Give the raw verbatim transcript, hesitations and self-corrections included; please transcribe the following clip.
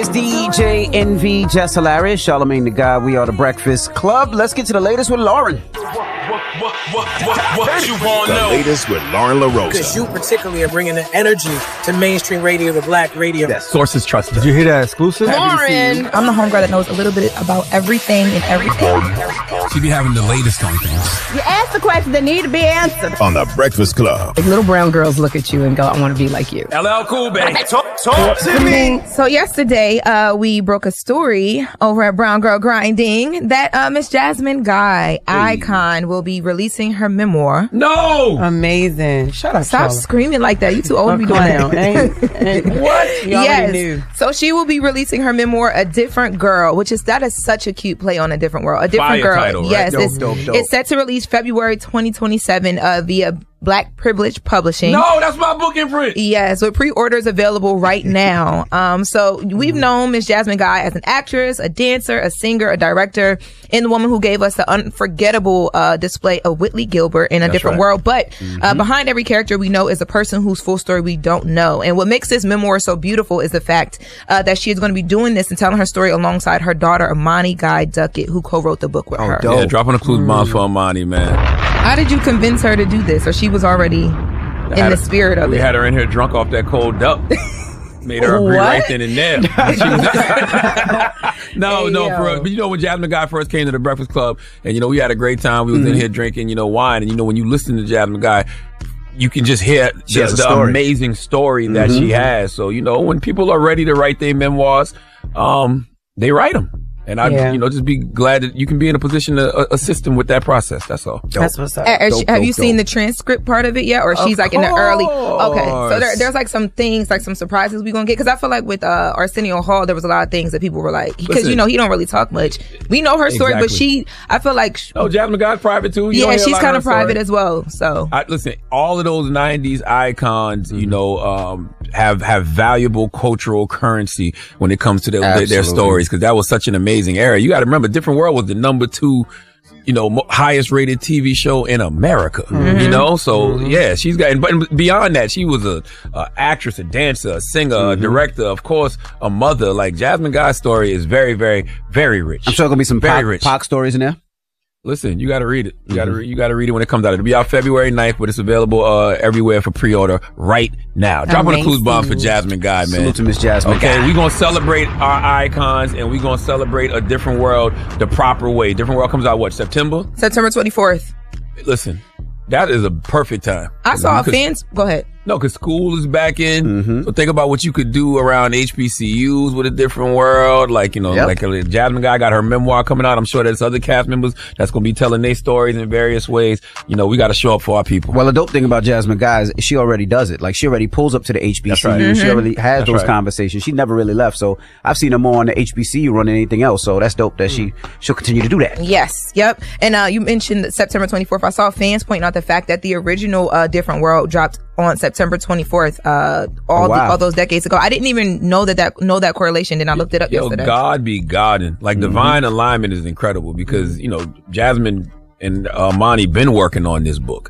It's D J Envy, Jess Hilarious, Charlamagne the God. We are the Breakfast Club. Let's get to the latest with Lauren. What, what, what, what, what you want to know? The latest with Lauren LaRosa. Because you particularly are bringing the energy to mainstream radio, the black radio. That sources trusted. Did you hear that exclusive? Lauren. I'm the homegirl that knows a little bit about everything and everything. She be having the latest on things. You ask the questions that need to be answered. On the Breakfast Club. Like little brown girls look at you and go, I want to be like you. L L Cool, baby. Talk, talk to me. So yesterday, uh, we broke a story over at Brown Girl Grinding that uh, Miss Jasmine Guy, hey. icon, will be releasing her memoir. No! Amazing. Shut up, Stop Charlotte. screaming like that. You too old to be doing that. Ain't, ain't, what? You yes. already knew. So she will be releasing her memoir, A Different Girl, which is, that is such a cute play on A Different World. A Different Fire Girl. Title, right? Yes. Dope, it's, dope, dope. it's set to release February twenty twenty-seven uh, via Black Privilege Publishing. No, that's my book in print. Yes, with pre-orders available right now. Um, so we've known Miss Jasmine Guy as an actress, a dancer, a singer, a director, and the woman who gave us the unforgettable uh, display of Whitley Gilbert in A That's Different right. World. But mm-hmm. uh, behind every character we know is a person whose full story we don't know. And what makes this memoir so beautiful is the fact uh, that she is going to be doing this and telling her story alongside her daughter, Amani Guy Duckett, who co-wrote the book with Oh, her. dope. Yeah, dropping a clue bombs for Amani, man. How did you convince her to do this? Or she was already in Had the her- spirit of we it? had her in here drunk off that cold duck. Made her agree What? right then and there. She was- no, Hey, no, yo. for, but you know when Jasmine Guy first came to the Breakfast Club, and you know we had a great time. We was in here drinking, you know, wine, and you know when you listen to Jasmine Guy, you can just hear She the, has a the story. amazing story that Mhm. she has. So you know when people are ready to write their memoirs, um, they write them. And I, Yeah. you know, just be glad that you can be in a position to uh, assist them with that process. That's all. That's what's up. Uh, uh, Dope, have dope, you seen dope. the transcript part of it yet, or Of she's like in the early? Okay, so there, course. there's like some things, like some surprises we gonna get, because I feel like with uh, Arsenio Hall, there was a lot of things that people were like, because Listen. you know he don't really talk much. We know her story, but Exactly. she, I feel like, sh- Oh, Jasmine Guy's private too. You don't yeah, hear a she's lot of kind her of private story. as well. So I, listen, all of those nineties icons, you know, um, have have valuable cultural currency when it comes to their, their, their Absolutely. stories, because that was such an amazing era. You got to remember, Different World was the number two, you know, mo- highest rated T V show in America. You know, so yeah, she's got. And, but beyond that, she was a, a actress, a dancer, a singer, a director, of course, a mother. Like Jasmine Guy's story is very, very, very rich. I'm sure there'll be some very Pac, rich. Pac stories in there. Listen, you got to read it. You got to re- you got to read it when it comes out. It'll be out February ninth, but it's available uh, everywhere for pre-order right now. Dropping a clues bomb for Jasmine Guy, man. Salute to Miss Jasmine Okay, Guy. we're going to celebrate our icons, and we're going to celebrate A Different World the proper way. Different World comes out, what, September? September twenty-fourth. Listen, that is a perfect time. I saw Because- fans. Go ahead. No, because school is back in. Mm-hmm. So think about what you could do around H B C Us with A Different World. Like, you know, Yep. like uh, Jasmine Guy got her memoir coming out. I'm sure there's other cast members that's going to be telling their stories in various ways. You know, we got to show up for our people. Well, the dope thing about Jasmine Guy is she already does it. Like, she already pulls up to the H B C U. That's right. She already has That's those right. conversations. She never really left. So I've seen her more on the H B C U running anything else. So that's dope that she, she'll continue to do that. Yes. Yep. And uh, you mentioned that September twenty-fourth. I saw fans pointing out the fact that the original uh, Different World dropped on September twenty-fourth, uh, all, Oh, wow. the, all those decades ago. I didn't even know that that know that correlation. Then I looked it up Yo, yesterday. God be Goddin'. Like, divine alignment is incredible because, you know, Jasmine and uh, Amani been working on this book.